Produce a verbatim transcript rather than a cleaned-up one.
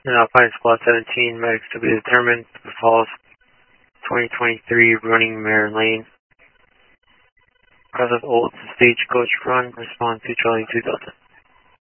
Now, Fighting Squad seventeen, medics to be determined. Falls twenty twenty-three, running Mare Lane. Cause of old stagecoach run, response to Charlie two Delta.